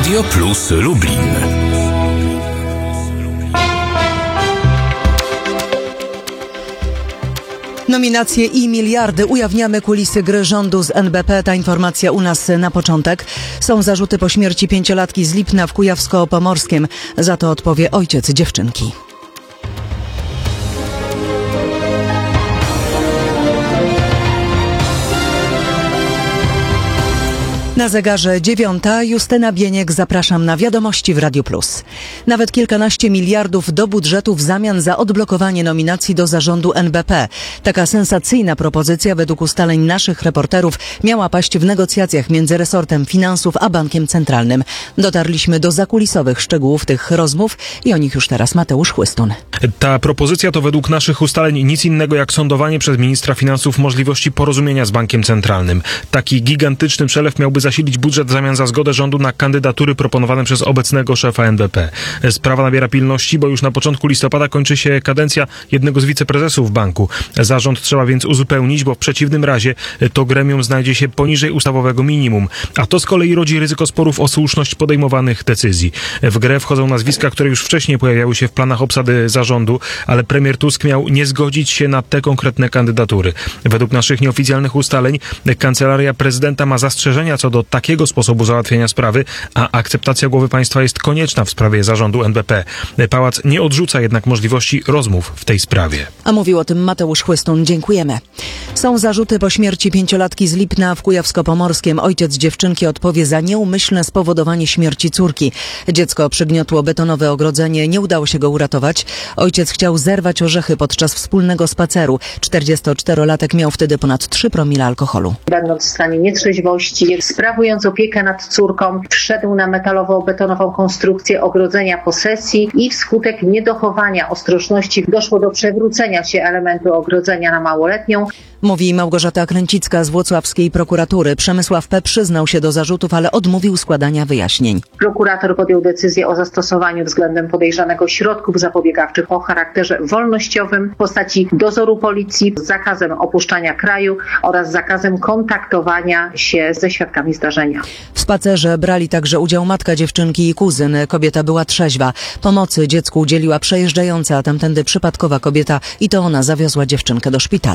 Radio Plus Lublin. Nominacje i miliardy. Ujawniamy kulisy gry rządu z NBP. Ta informacja u nas na początek. Są zarzuty po śmierci 5-latki z Lipna w Kujawsko-Pomorskiem. Za to odpowie ojciec dziewczynki. Na zegarze 9:00. Justyna Bieniek, zapraszam na wiadomości w Radiu Plus. Nawet kilkanaście miliardów do budżetu w zamian za odblokowanie nominacji do zarządu NBP. Taka sensacyjna propozycja według ustaleń naszych reporterów miała paść w negocjacjach między resortem finansów a Bankiem Centralnym. Dotarliśmy do zakulisowych szczegółów tych rozmów i o nich już teraz Mateusz Chłystun. Ta propozycja to według naszych ustaleń nic innego jak sondowanie przez ministra finansów możliwości porozumienia z Bankiem Centralnym. Taki gigantyczny przelew miałby zasilić budżet w zamian za zgodę rządu na kandydatury proponowane przez obecnego szefa NBP. Sprawa nabiera pilności, bo już na początku listopada kończy się kadencja jednego z wiceprezesów banku. Zarząd trzeba więc uzupełnić, bo w przeciwnym razie to gremium znajdzie się poniżej ustawowego minimum. A to z kolei rodzi ryzyko sporów o słuszność podejmowanych decyzji. W grę wchodzą nazwiska, które już wcześniej pojawiały się w planach obsady zarządu, ale premier Tusk miał nie zgodzić się na te konkretne kandydatury. Według naszych nieoficjalnych ustaleń kancelaria prezydenta ma zastrzeżenia co do takiego sposobu załatwienia sprawy, a akceptacja głowy państwa jest konieczna w sprawie zarządu NBP. Pałac nie odrzuca jednak możliwości rozmów w tej sprawie. A mówił o tym Mateusz Chłystun. Dziękujemy. Są zarzuty po śmierci 5-latki z Lipna w Kujawsko-Pomorskiem. Ojciec dziewczynki odpowie za nieumyślne spowodowanie śmierci córki. Dziecko przygniotło betonowe ogrodzenie, nie udało się go uratować. Ojciec chciał zerwać orzechy podczas wspólnego spaceru. 44-latek miał wtedy ponad 3 promile alkoholu. Będąc w stanie nietrzeźwości, sprawując opiekę nad córką, wszedł na metalowo-betonową konstrukcję ogrodzenia posesji i wskutek niedochowania ostrożności doszło do przewrócenia się elementu ogrodzenia na małoletnią. Mówi Małgorzata Kręcicka z włocławskiej prokuratury. Przemysław P. przyznał się do zarzutów, ale odmówił składania wyjaśnień. Prokurator podjął decyzję o zastosowaniu względem podejrzanego środków zapobiegawczych o charakterze wolnościowym w postaci dozoru policji z zakazem opuszczania kraju oraz zakazem kontaktowania się ze świadkami zdarzenia. W spacerze brali także udział matka dziewczynki i kuzyn. Kobieta była trzeźwa. Pomocy dziecku udzieliła przejeżdżająca tamtędy przypadkowa kobieta i to ona zawiozła dziewczynkę do szpitala.